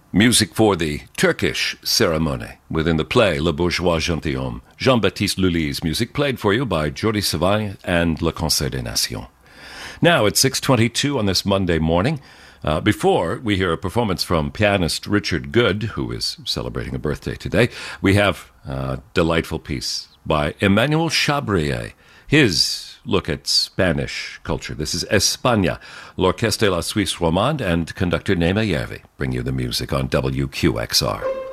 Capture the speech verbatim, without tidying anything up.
Music for the Turkish ceremony within the play Le Bourgeois Gentilhomme. Jean-Baptiste Lully's music played for you by Jordi Savall and Le Concert des Nations. Now it's six twenty-two on this Monday morning. Uh, before we hear a performance from pianist Richard Good, who is celebrating a birthday today, we have a delightful piece by Emmanuel Chabrier. His look at Spanish culture. This is España, l'Orchestre de la Suisse Romande, and conductor Naima Järvi bring you the music on W Q X R.